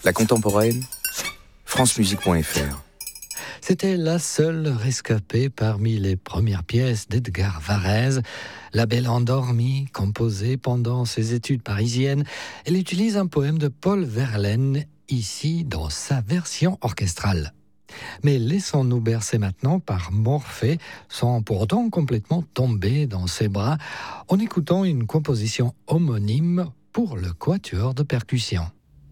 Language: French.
La contemporaine, francemusique.fr. C'était la seule rescapée parmi les premières pièces d'Edgar Varèse. La Belle endormie, composée pendant ses études parisiennes, elle utilise un poème de Paul Verlaine, ici dans sa version orchestrale. Mais laissons-nous bercer maintenant par Morphée, sans pour autant complètement tomber dans ses bras, en écoutant une composition homonyme pour le quatuor de percussion.